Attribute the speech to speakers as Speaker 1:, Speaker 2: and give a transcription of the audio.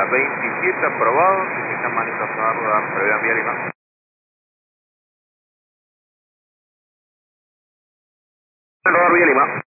Speaker 1: 27 aprobado, significa manifestación a rodar, previa vía Lima. Rodar vía Lima.